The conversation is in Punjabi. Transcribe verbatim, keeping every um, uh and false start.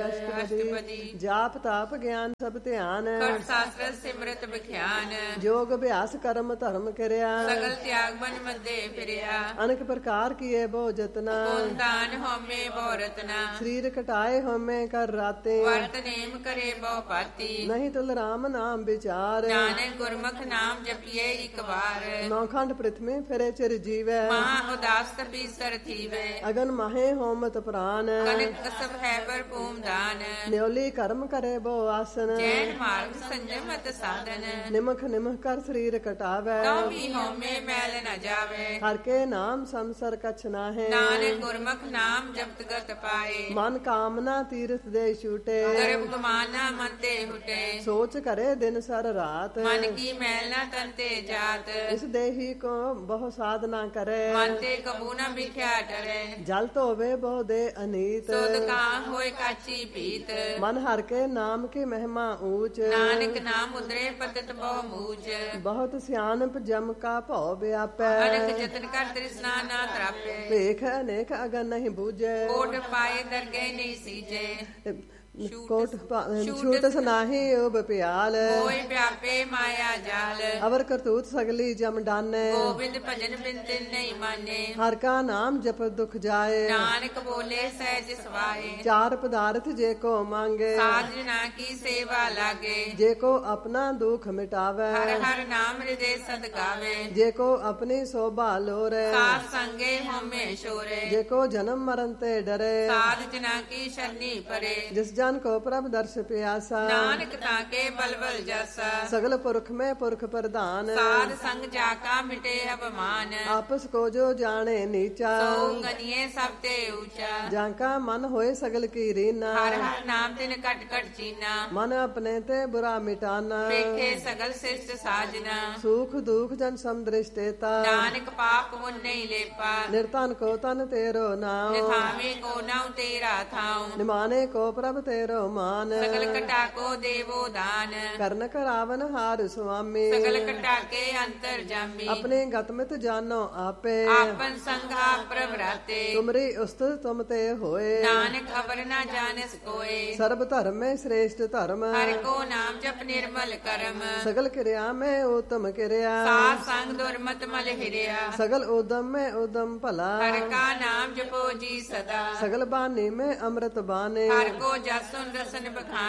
ਅਸ਼ਟਪਦੀ ਜਾਪ ਤਾਪ ਗਿਆਨ ਸਭ ਧਿਆਨ ਕਰ ਸਾਸਤਰ ਸਿਮਰਤ ਵਿਖਿਆਨ ਜੋਗ ਅਭਿਆਸ ਕਰਮ ਧਰਮ ਕਰਿਆ ਸਗਲ ਤਿਆਗ ਬਨ ਮੱਦੇ ਫਿਰਿਆ ਅਨਕ ਪ੍ਰਕਾਰ ਕੀਏ ਬਹੁ ਜਤਨਾ ਕੁੰਦਾਨ ਹੋਮੇ ਬਹੁ ਰਤਨਾ ਸਰੀਰ ਕਟਾਏ ਹੋਮੇ ਕਰ ਰਾਤੇ ਵਰਤ ਨੇਮ ਕਰੇ ਬਹੁ ਪਾਤੀ ਨਹੀਂ ਤੁਲ ਰਾਮ ਨਾਮ ਵਿਚਾਰ ਨਾਨਕ ਗੁਰਮੁਖ ਨਾਮ ਜਪੀਏ ਇੱਕ ਵਾਰ ਨੌਖੰਡ ਪ੍ਰਿਥਮੀ ਫਿਰੇ ਚਿਰ ਜੀਵੈ ਮਹਾ ਉਦਾਸ ਤਪੀ ਸਰ ਥੀਵੈ ਅਗਨ ਮਹੇ ਹੋਮਤ ਪ੍ਰਾਨ ਕਨਕ ਕਸਬ ਹੈ ਪਰ ਭੂਮ ਦਾਨ ਨਿਉਲੀ ਕਰਮ ਕਰੇ ਬਹੁ ਆਸਨ ਜੈਨ ਮਾਰਗ ਸੰਜਮਤ ਸਾਧਨ ਨਿਮਖ ਨਿਮਖ ਕਰ ਸਰੀਰ ਕਟਾਵੈ ਤਉ ਵੀ ਹੋਮੇ ਮੈਲ ਨ ਜਾਵੇ ਹਰ ਕੇ ਨਾਮ ਸੰਸਰ ਕਛ ਨਾਹੇ ਨਾਨਕ ਗੁਰਮੁਖ ਨਾਮ ਜਪਤ ਗਤ ਪਾਏ ਮਨ ਕਾਮਨਾ ਤੀਰਥ ਦੇ ਛੂਟੇ ਗਰਭ ਗੁਮਾਨਾ ਮਨ ਤੇ ਹੁਟੇ ਸੋਚ ਕਰੇ ਦਿਨ ਸਰ ਰਾਤ ਮਨ ਕੀ ਮੈਲ ਨ ਤਨ ਤੇ ਜਾਤ ਇਸ ਦੇਹੀ ਕੋ ਬਹੁ ਸਾਧਨਾ ਕਰੇ ਮਨ ਤੇ ਕਬੂ ਨ ਵਿਖਿਆ ਡਰੇ ਜਲ ਧੋਵੇ ਬਹੁ ਦੇ ਅਨੀਤ ਸੁਧ ਕਾ ਹੋਏ ਕਾਚੀ ਪੀਤ ਮਨ ਹਰ ਕੇ ਨਾਮ ਕੀ ਮਹਿਮਾ ਊਚ ਨਾਨਕ ਨਾਮ ਉਦਰੇ ਪਤਤ ਬਹੁ ਮੂਚ ਬਹੁਤ ਸਿਆਣਪ ਜਮ ਕਾ ਭਉ ਵਿਆਪੈ ਅਨਕ ਜਤਨ ਕਰ ਤ੍ਰਿਸ਼ਨਾ ਨਾ ਤਰਾਪੇ ਭੇਖ ਅਨੇਕ ਅਗਨ ਨਹੀਂ ਬੂਝੈ ਕੋਟ ਪਾਏ ਦਰਗੇ ਨਹੀਂ ਸੀਜੇ ਕੋਟ ਛੂਟ ਸੁਨਾਹੀ ਉਬ ਪਿਆਲ ਹੋਏ ਵਿਆਪੇ ਮਾਇਆ ਜਾਲ ਅਵਰ ਕਰਤੂਤ ਸਗਲੀ ਜਮ ਡਾਨੇ ਗੋਬਿੰਦ ਭਜਨ ਬਿੰਦ ਨਹੀਂ ਮਾਨੇ ਹਰ ਕਾ ਨਾਮ ਜਪ ਦੁਖ ਜਾਏ ਨਾਨਕ ਬੋਲੇ ਸਹਿਜ ਸਵਾਏ ਚਾਰ ਪਦਾਰਥ ਜੇ ਕੋ ਮੰਗੇ ਸਾਜਨਾ ਕੀ ਸੇਵਾ ਲਾਗੇ ਜੇ ਕੋ ਆਪਣਾ ਦੁਖ ਮਿਟਾਵੇ ਹਰ ਹਰ ਨਾਮ ਹਿਰਦੇ ਸਦ ਗਾਵੇ ਜੇ ਕੋ ਆਪਣੀ ਸੋਭਾ ਲੋਰੇ ਸਾਧ ਸੰਗੇ ਹੋਮੇ ਸ਼ੋਰੇ ਜੇ ਕੋ ਜਨਮ ਮਰਨ ਤੇ ਡਰੇ ਸਾਧ ਜਨਾ ਕੀ ਸ਼ਰਨੀ ਪਰੇ ਜਿਸ ਜਨ ਕੋ ਪ੍ਰਭ ਦਰਸ਼ ਪਿਆਸਾ ਨਾਨਕ ਤਾਕੇ ਬਲਬਲ ਜਸਾ ਸਗਲ ਪੁਰਖ ਮੈਂ ਪੁਰਖ ਪ੍ਰਧਾਨ ਸਾਧ ਸੰਗ ਜਾ ਕਾ ਮਿਟੇ ਅਪਮਾਨ ਆਪਸ ਕੋ ਜੋ ਜਾਣੇ ਨੀਚਾ ਸੋ ਗਨੀਏ ਸਭ ਤੇ ਊਚਾ ਜਾਂ ਕਾ ਮਨ ਹੋਏ ਸਗਲ ਕੀ ਰੀਨਾ ਹਰ ਹਰ ਨਾਮ ਤਿਨ ਕਟ ਕਟ ਚੀਨਾ ਮਨ ਆਪਣੇ ਤੇ ਬੁਰਾ ਮਿਟਾਨਾ ਵੇਖੇ ਸਗਲ ਸਿਸ਼ਟ ਸਾਜਨਾ ਸੁਖ ਦੁਖ ਜਨ ਸਮਦ੍ਰਿਸ਼ਟੇਤਾ ਨਾਨਕ ਪਾਪ ਪੁੰਨ ਨਹੀਂ ਲੇਪਾ ਨਿਰਤਨ ਕੋ ਤਨ ਤੇਰੋ ਨਾਮ ਨਿਥਾਵੇਂ ਕੋ ਨਾਉ ਤੇਰਾ ਥਾਉ ਨਿਮਾਨੇ ਕੋ ਪ੍ਰਭ ਤੇਰੋ ਮਾਨ ਸਗਲ ਕਟਾ ਕੋ ਦੇਵੋ ਦਾਨ ਕਰਨ ਕਰਾਵਨ ਹਾਰ ਸੁਆਮੀ ਸਗਲ ਕਟਾ ਕੇ ਅੰਤਰ ਜਾਮੀ ਆਪਣੇ ਗਤਮਿਤ ਜਾਨੋ ਆਪੇ ਆਪਨ ਸੰਘਾ ਪ੍ਰਭ ਰਾਤੇ ਤੁਮਰੀ ਉਸਤਤ ਤੁਮ ਤੇ ਹੋਏ ਨਾਨਕ ਖਬਰ ਨਾ ਜਾਣਸ ਕੋਏ ਸਰਬ ਧਰਮ ਮੈਂ ਸ੍ਰੇਸ਼ਟ ਧਰਮ ਹਰਿ ਕੋ ਨਾਮ ਜਪ ਨਿਰਮਲ ਕਰਮ ਸਗਲ ਕਿਰਿਆ ਮੈਂ ਉਤਮ ਕਿਰਿਆ ਸਾਧ ਸੰਗ ਦੁਰਮਤ ਮਲ ਹਿਰਿਆ ਸਗਲ ਉਦਮ ਮੈਂ ਉਦਮ ਭਲਾ ਹਰਿ ਕਾ ਨਾਮ ਜਪੋ ਜੀ ਸਦਾ ਸਗਲ ਬਾਣੀ ਮੈਂ ਅੰਮ੍ਰਿਤ ਬਾਣੇ ਹਰਿ ਕੋ ਜਸੁਨ ਰਸਨ ਬਖਾਨ